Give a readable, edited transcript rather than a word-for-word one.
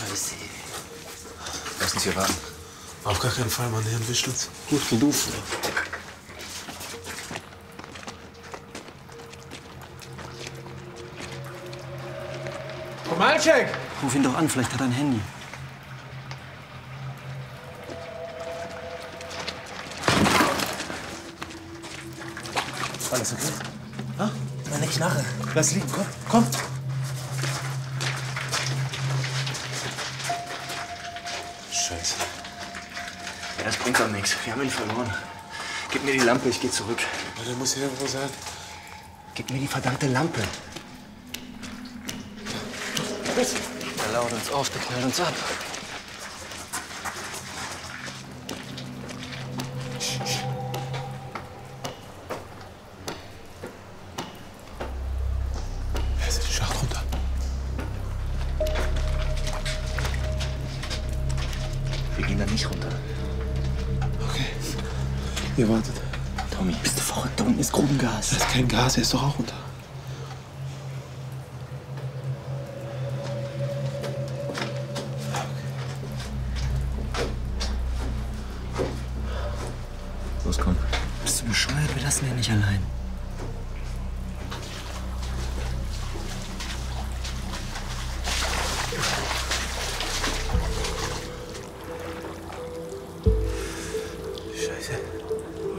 Scheiße. Lass uns hier warten. Auf gar keinen Fall, Mann. Der entwischt uns. Gut genug. Komalczek! Ruf ihn doch an, vielleicht hat er ein Handy. Alles okay? Ha? Meine Knarre. Lass liegen, komm, komm. Scheiße. Ja, das bringt doch nichts. Wir haben ihn verloren. Gib mir die Lampe, ich gehe zurück. Ja, der muss hier irgendwo sein. Gib mir die verdammte Lampe. Der lauert uns auf, der knallt uns ab. Er ist den Schacht runter. Wir gehen da nicht runter. Okay. Ihr wartet. Tommy, bist du verrückt? Da unten ist Grubengas. Das ist kein Gas, er ist doch auch runter. Los, komm. Bist du bescheuert? Wir lassen ihn nicht allein.